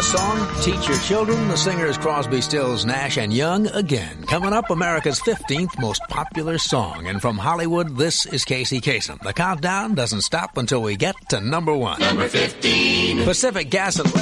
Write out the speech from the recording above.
song, Teach Your Children. The singers Crosby, Stills, Nash, and Young again. Coming up, America's 15th most popular song. And from Hollywood, this is Casey Kasem. The countdown doesn't stop until we get to number 1. Number 15. Pacific Gas and